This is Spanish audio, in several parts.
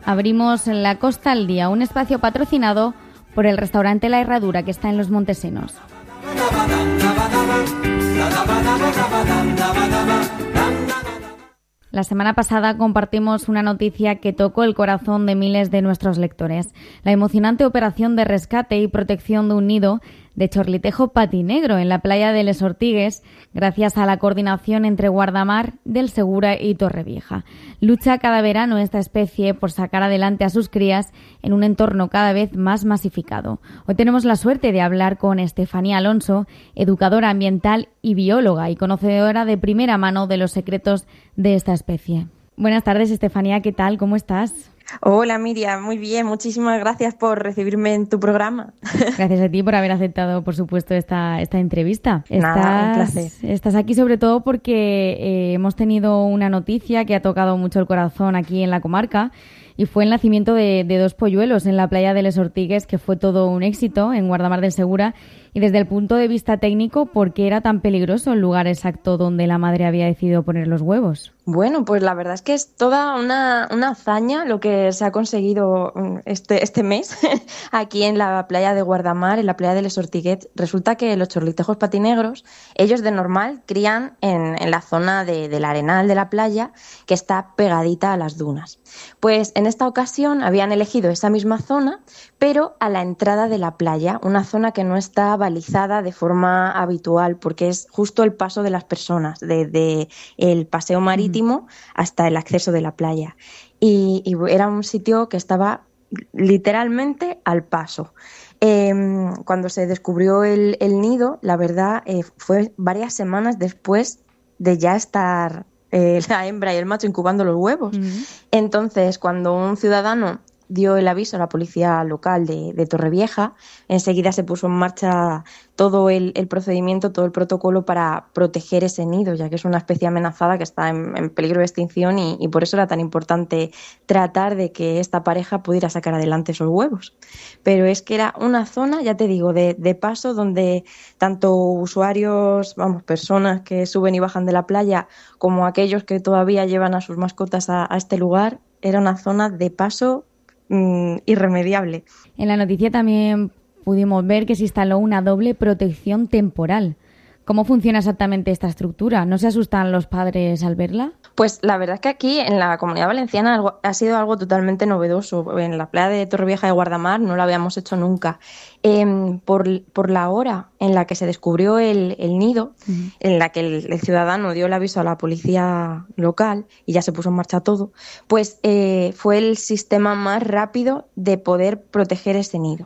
Abrimos La Costa al Día, un espacio patrocinado por el restaurante La Herradura, que está en Los Montesenos. La semana pasada compartimos una noticia que tocó el corazón de miles de nuestros lectores. La emocionante operación de rescate y protección de un nido de chorlitejo patinegro en la playa de Les Ortigues, gracias a la coordinación entre Guardamar del Segura y Torrevieja. Lucha cada verano esta especie por sacar adelante a sus crías en un entorno cada vez más masificado. Hoy tenemos la suerte de hablar con Estefanía Alonso, educadora ambiental y bióloga y conocedora de primera mano de los secretos de esta especie. Buenas tardes, Estefanía, ¿qué tal? ¿Cómo estás? Hola Miriam, muy bien, muchísimas gracias por recibirme en tu programa. Gracias a ti por haber aceptado, por supuesto, esta entrevista. Nada, un placer. Estás aquí sobre todo porque hemos tenido una noticia que ha tocado mucho el corazón aquí en la comarca y fue el nacimiento de 2 polluelos en la playa de Les Ortigues, que fue todo un éxito en Guardamar del Segura, y desde el punto de vista técnico, ¿por qué era tan peligroso el lugar exacto donde la madre había decidido poner los huevos? Bueno, pues la verdad es que es toda una hazaña lo que se ha conseguido este mes aquí en la playa de Guardamar, en la playa de Les Ortigues. Resulta que los chorlitejos patinegros, ellos de normal crían en la zona del arenal de la playa, que está pegadita a las dunas. Pues en esta ocasión habían elegido esa misma zona, pero a la entrada de la playa, una zona que no está balizada de forma habitual, porque es justo el paso de las personas, desde el paseo marítimo hasta el acceso de la playa. Y era un sitio que estaba literalmente al paso. Cuando se descubrió el nido, la verdad, fue varias semanas después de ya estar la hembra y el macho incubando los huevos. Entonces, cuando un ciudadano dio el aviso a la policía local de Torrevieja, enseguida se puso en marcha todo el procedimiento, todo el protocolo para proteger ese nido, ya que es una especie amenazada que está en peligro de extinción y por eso era tan importante tratar de que esta pareja pudiera sacar adelante esos huevos. Pero es que era una zona, ya te digo, de paso donde tanto usuarios, personas que suben y bajan de la playa, como aquellos que todavía llevan a sus mascotas a este lugar, era una zona de paso irremediable. En la noticia también pudimos ver que se instaló una doble protección temporal. ¿Cómo funciona exactamente esta estructura? ¿No se asustan los padres al verla? Pues la verdad es que aquí en la Comunidad Valenciana ha sido algo totalmente novedoso. En la playa de Torrevieja de Guardamar no lo habíamos hecho nunca. Por la hora en la que se descubrió el nido, en la que el ciudadano dio el aviso a la policía local y ya se puso en marcha todo, pues fue el sistema más rápido de poder proteger ese nido.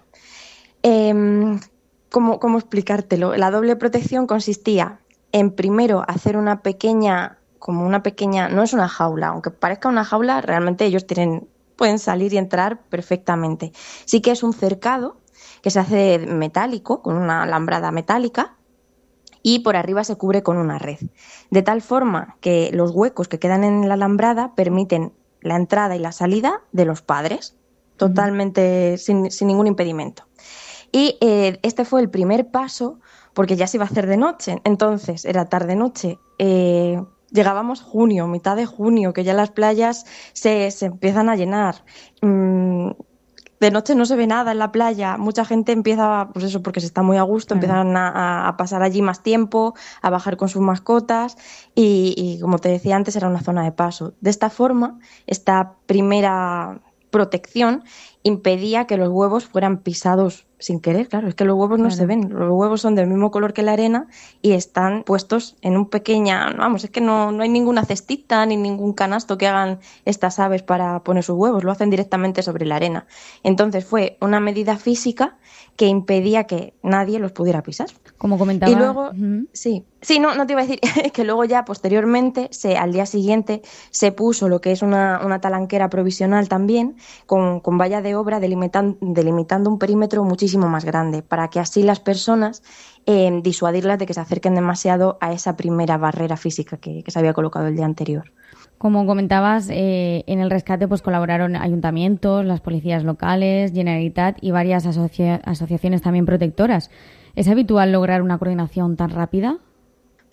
¿Cómo explicártelo? La doble protección consistía en primero hacer una pequeña, no es una jaula, aunque parezca una jaula, realmente ellos pueden salir y entrar perfectamente. Sí que es un cercado que se hace metálico, con una alambrada metálica, y por arriba se cubre con una red. De tal forma que los huecos que quedan en la alambrada permiten la entrada y la salida de los padres, totalmente sin ningún impedimento. Y este fue el primer paso, porque ya se iba a hacer de noche. Entonces, era tarde-noche. Llegábamos junio, mitad de junio, que ya las playas se empiezan a llenar. De noche no se ve nada en la playa. Mucha gente empieza, pues eso, porque se está muy a gusto, empiezan a pasar allí más tiempo, a bajar con sus mascotas. Y como te decía antes, era una zona de paso. De esta forma, esta primera protección impedía que los huevos fueran pisados sin querer. Claro, es que los huevos no se ven, los huevos son del mismo color que la arena y están puestos en un es que no hay ninguna cestita ni ningún canasto que hagan estas aves para poner sus huevos, lo hacen directamente sobre la arena. Entonces fue una medida física que impedía que nadie los pudiera pisar. Como comentaba. Y luego, no te iba a decir que luego ya posteriormente, al día siguiente, se puso lo que es una talanquera provisional también, con valla de obra delimitando un perímetro muchísimo más grande, para que así las personas disuadirlas de que se acerquen demasiado a esa primera barrera física que se había colocado el día anterior. Como comentabas, en el rescate pues colaboraron ayuntamientos, las policías locales, Generalitat y varias asociaciones también protectoras. ¿Es habitual lograr una coordinación tan rápida?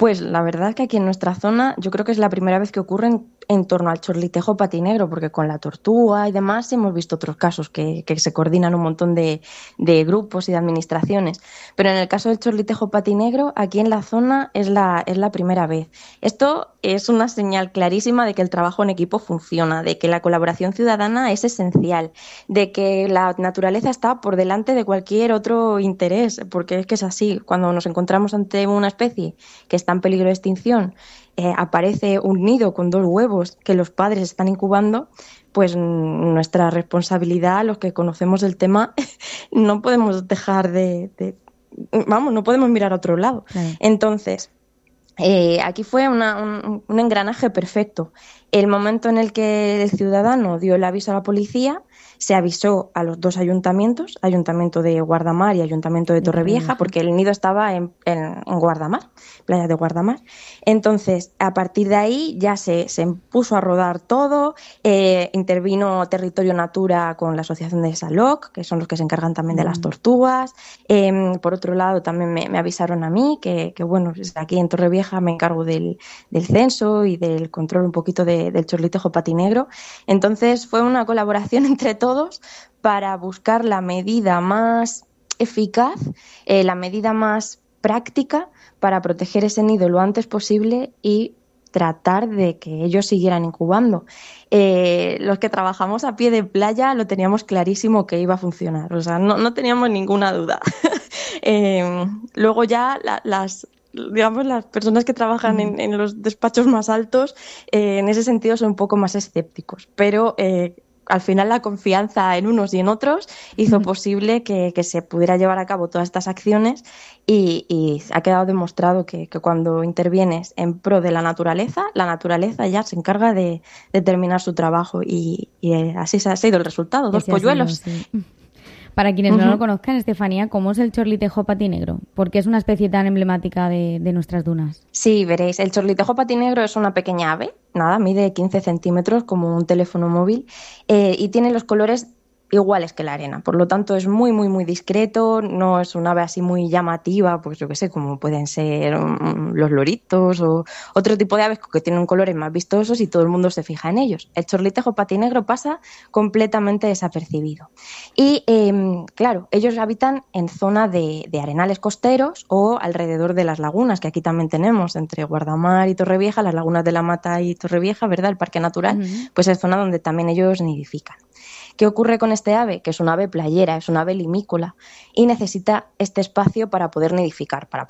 Pues la verdad es que aquí en nuestra zona yo creo que es la primera vez que ocurre en torno al chorlitejo patinegro, porque con la tortuga y demás hemos visto otros casos que se coordinan un montón de grupos y de administraciones. Pero en el caso del chorlitejo patinegro, aquí en la zona es la primera vez. Esto es una señal clarísima de que el trabajo en equipo funciona, de que la colaboración ciudadana es esencial, de que la naturaleza está por delante de cualquier otro interés, porque es que es así. Cuando nos encontramos ante una especie que está en peligro de extinción, aparece un nido con 2 huevos que los padres están incubando, pues nuestra responsabilidad, los que conocemos el tema, no podemos dejar no podemos mirar a otro lado. Claro. Entonces, aquí fue un engranaje perfecto. El momento en el que el ciudadano dio el aviso a la policía, se avisó a los 2 ayuntamientos, Ayuntamiento de Guardamar y Ayuntamiento de Torrevieja, porque el nido estaba en Guardamar, playa de Guardamar. Entonces, a partir de ahí ya se puso a rodar todo, intervino Territorio Natura con la Asociación de Salok, que son los que se encargan también de las tortugas. Por otro lado, también me avisaron a mí que bueno, aquí en Torrevieja me encargo del censo y del control un poquito del chorlitejo patinegro. Entonces, fue una colaboración entre todos para buscar la medida más eficaz, la medida más práctica para proteger ese nido lo antes posible y tratar de que ellos siguieran incubando. Los que trabajamos a pie de playa lo teníamos clarísimo que iba a funcionar, o sea, no teníamos ninguna duda. Luego ya las personas que trabajan en los despachos más altos, en ese sentido son un poco más escépticos, pero al final la confianza en unos y en otros hizo posible que se pudiera llevar a cabo todas estas acciones y ha quedado demostrado que cuando intervienes en pro de la naturaleza ya se encarga de terminar su trabajo y así se ha sido el resultado, 2 polluelos. Sí. Para quienes no lo conozcan, Estefanía, ¿cómo es el chorlitejo patinegro? Porque es una especie tan emblemática de nuestras dunas. Sí, veréis, el chorlitejo patinegro es una pequeña ave, mide 15 centímetros como un teléfono móvil y tiene los colores iguales que la arena, por lo tanto es muy muy muy discreto, no es un ave así muy llamativa, pues yo qué sé, como pueden ser los loritos o otro tipo de aves que tienen colores más vistosos y todo el mundo se fija en ellos. El chorlitejo patinegro pasa completamente desapercibido y claro, ellos habitan en zona de arenales costeros o alrededor de las lagunas, que aquí también tenemos entre Guardamar y Torrevieja, las lagunas de la Mata y Torrevieja, ¿verdad? El parque natural, pues es zona donde también ellos nidifican. ¿Qué ocurre con este ave? Que es un ave playera, es un ave limícola y necesita este espacio para poder nidificar, para